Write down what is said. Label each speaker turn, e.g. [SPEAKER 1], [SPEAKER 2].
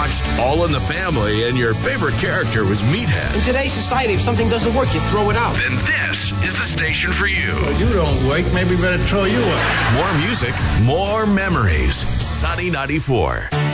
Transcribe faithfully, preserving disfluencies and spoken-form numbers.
[SPEAKER 1] watched All in the Family and your favorite character was Meathead,
[SPEAKER 2] In today's society, if something doesn't work, you throw it out.
[SPEAKER 1] then this is the station for you.
[SPEAKER 3] Well, you don't work. Maybe better throw you out.
[SPEAKER 1] More music, more memories. Sunny ninety-four.